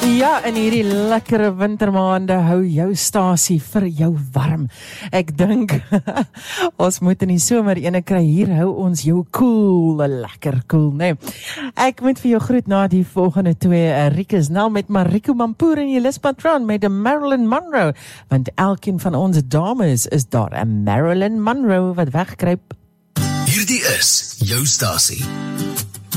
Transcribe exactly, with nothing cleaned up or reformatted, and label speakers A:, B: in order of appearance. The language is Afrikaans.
A: Ja, in hierdie lekkere wintermaande hou jou stasie vir jou warm. Ek dink, ons moet in die somer ene kry, hier hou ons jou cool, lekker cool, nee. Ek moet vir jou groet na die volgende twee, Rieke Snell met Mariko Mampoer en Jelis Patron met de Marilyn Monroe, want elkeen van ons dames is daar, een Marilyn Monroe wat wegkruip.
B: Hierdie is jou stasie.